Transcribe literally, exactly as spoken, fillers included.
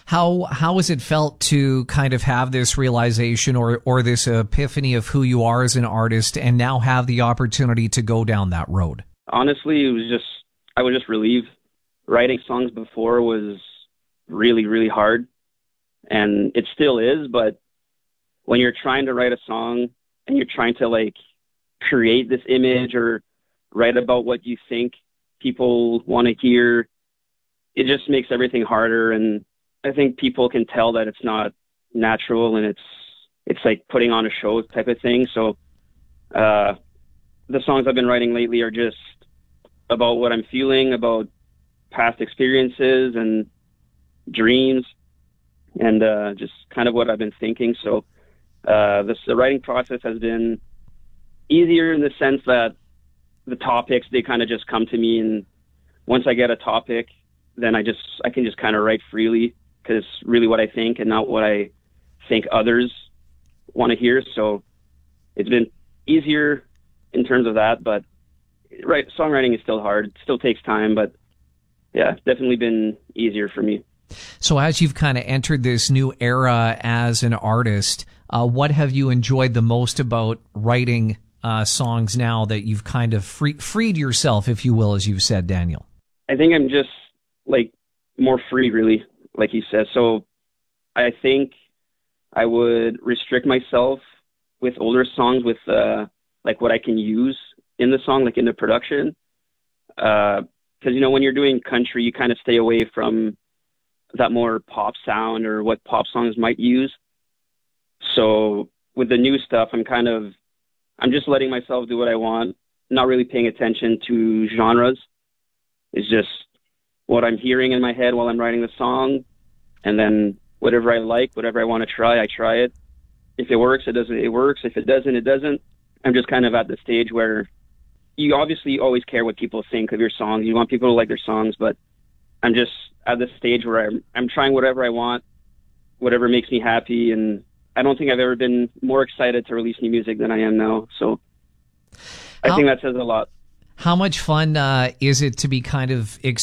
How how has it felt to kind of have this realization or or this epiphany of who you are as an artist, and now have the opportunity to go down that road? Honestly, it was just I was just relieved. Writing songs before was really, really hard, and it still is. But when you're trying to write a song and you're trying to like create this image or write about what you think people want to hear, it just makes everything harder. And I think people can tell that it's not natural, and it's it's like putting on a show type of thing. So uh, the songs I've been writing lately are just about what I'm feeling, about past experiences and dreams, and uh, just kind of what I've been thinking. So uh, this, the writing process has been easier in the sense that the topics, they kind of just come to me, and once I get a topic, then I just I can just kind of write freely, because it's really what I think and not what I think others want to hear. So it's been easier in terms of that, but right, songwriting is still hard. It still takes time, but yeah, definitely been easier for me. So as you've kind of entered this new era as an artist, uh, what have you enjoyed the most about writing uh, songs now that you've kind of free, freed yourself, if you will, as you've said, Daniel? I think I'm just like more free, really, like you said. So I think I would restrict myself with older songs with uh, like what I can use in the song, like in the production. Uh, Because, you know, when you're doing country, you kind of stay away from that more pop sound or what pop songs might use. So with the new stuff, I'm kind of, I'm just letting myself do what I want, not really paying attention to genres. It's just what I'm hearing in my head while I'm writing the song. And then whatever I like, whatever I want to try, I try it. If it works, it doesn't, it works. If it doesn't, it doesn't. I'm just kind of at the stage where you obviously always care what people think of your songs. You want people to like their songs, but I'm just at this stage where I'm, I'm trying whatever I want, whatever makes me happy. And I don't think I've ever been more excited to release new music than I am now. So I how, think that says a lot. How much fun uh, is it to be kind of